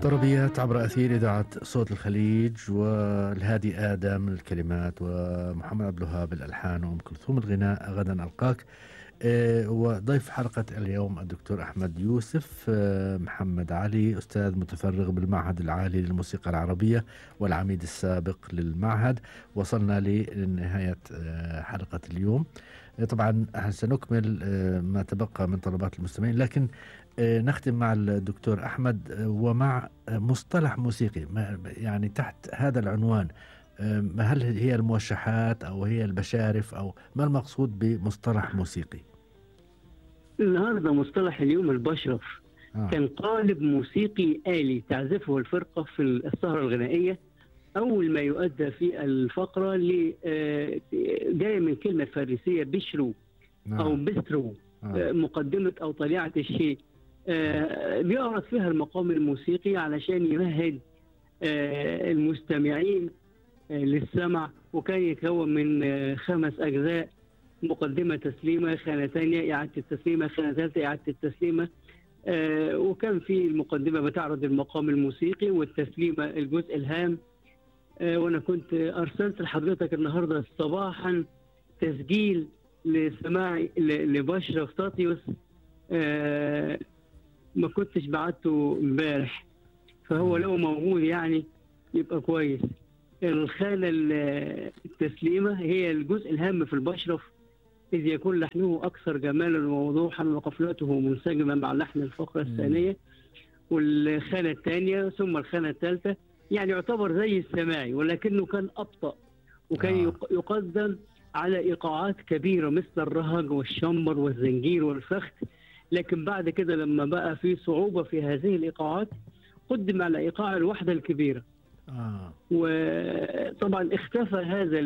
طربيات عبر أثير إذاعة صوت الخليج، والهادي آدم الكلمات، ومحمد عبد الوهاب الألحان، وأم كلثوم الغناء. غدا ألقاك. وضيف حلقة اليوم الدكتور أحمد يوسف محمد علي، أستاذ متفرغ بالمعهد العالي للموسيقى العربية والعميد السابق للمعهد. وصلنا لنهاية حلقة اليوم. طبعا سنكمل ما تبقى من طلبات المستمعين، لكن نختم مع الدكتور أحمد ومع مصطلح موسيقي، يعني تحت هذا العنوان. هل هي الموشحات أو هي البشارف، أو ما المقصود بمصطلح موسيقي؟ النهارده مصطلح اليوم البشرف. كان قالب موسيقي آلي تعزفه الفرقة في السهرة الغنائية. أول ما يؤدى في الفقرة جاية من كلمة فارسية بشرو أو بسترو، مقدمة أو طليعة الشيء. بيعرض فيها المقام الموسيقي علشان يمهد المستمعين للسمع، وكان يتكون من 5 أجزاء: مقدمة، تسليمة، خانة ثانية، إعادة التسليمة، خانة ثالثة، إعادة التسليمة. وكان في المقدمة بتعرض المقام الموسيقي، والتسليمة الجزء الهام. وأنا كنت أرسلت لحضرتك النهاردة صباحا تسجيل لسماعي لبشرف طاطيوس، ما كنتش بعته امبارح، فهو لو موجود يعني يبقى كويس. الخانة التسليمة هي الجزء الهام في البشرف، إذ يكون لحنه أكثر جمالا ووضوحا وقفلته منسجمة مع لحن الفقرة الثانية. والخانة الثانية ثم الخانة الثالثة يعني يعتبر زي السماعي، ولكنه كان أبطأ، وكان يقدم على إيقاعات كبيرة مثل الرهج والشمبر والزنجير والفخت. لكن بعد كده لما بقى في صعوبة في هذه الإيقاعات قدم على إيقاع الوحدة الكبيرة. وطبعا اختفى هذا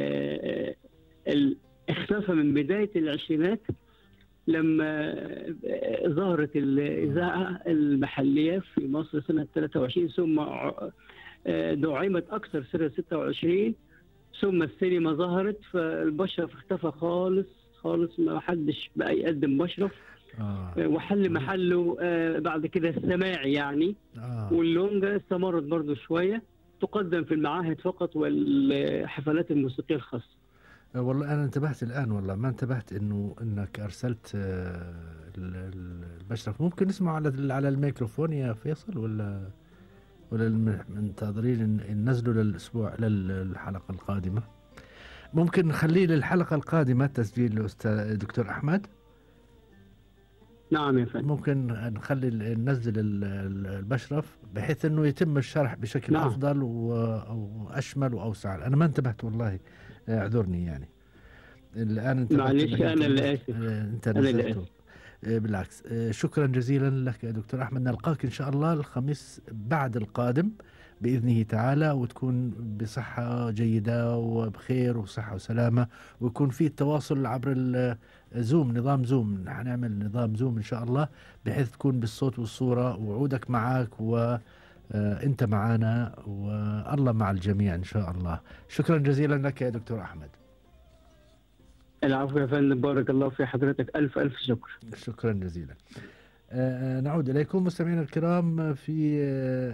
اختفى من بداية العشرينات لما ظهرت الإذاعة المحلية في مصر سنة 23، ثم دعمت أكثر سنة 26، ثم السينما ظهرت، فالبشرف اختفى خالص خالص، ما حدش بقى يقدم بشرف. وحل محله بعد كده السماعي يعني. واللونجا استمرت برضو شوية، تقدم في المعاهد فقط والحفلات الموسيقية الخاصة. والله أنا انتبهت الآن، والله ما انتبهت إنك أرسلت البشرف. ممكن نسمع على الميكروفون يا فيصل، ولا منتظرين ننزله للأسبوع للحلقة القادمة؟ ممكن نخليه للحلقة القادمة تسجيل الأستاذ دكتور أحمد. نعم يا فندم. ممكن ننزل البشرف بحيث انه يتم الشرح بشكل افضل واشمل واوسع. انا ما انتبهت والله، اعذرني يعني. الان انت معلش، انا اللي اسف. انت نزلته. بالعكس. شكرا جزيلا لك يا دكتور احمد. نلقاك ان شاء الله الخميس بعد القادم بإذنه تعالى، وتكون بصحة جيدة وبخير وصحة وسلامة، ويكون في تواصل عبر زوم، نظام زوم. هنعمل نظام زوم إن شاء الله بحيث تكون بالصوت والصورة، وعودك معك وأنت معنا، والله مع الجميع إن شاء الله. شكرا جزيلا لك يا دكتور أحمد. العفو يا فندم، بارك الله في حضرتك، ألف ألف شكر. شكرا جزيلا. نعود إليكم مستمعينا الكرام في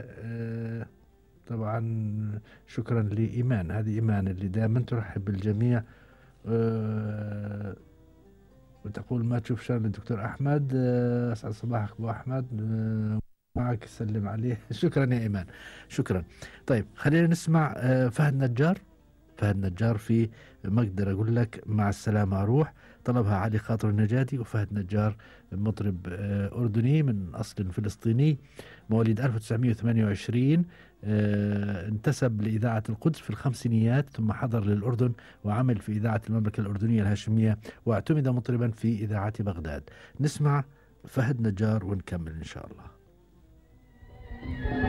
طبعا شكرا لإيمان. هذه إيمان اللي دائما ترحب بالجميع وتقول ما تشوف شر للدكتور أحمد. أسعد صباحك أبو أحمد، معك سلم عليه. شكرا يا إيمان، شكرا. طيب خلينا نسمع فهد نجار. فهد نجار في ما أقدر أقول لك مع السلامة أروح، طلبها علي خاطر النجاتي. وفهد نجار مطرب أردني من أصل فلسطيني، مواليد 1928. انتسب لإذاعة القدس في الخمسينيات، ثم حضر للأردن وعمل في إذاعة المملكة الأردنية الهاشمية، واعتمد مطربا في إذاعة بغداد. نسمع فهد نجار ونكمل إن شاء الله.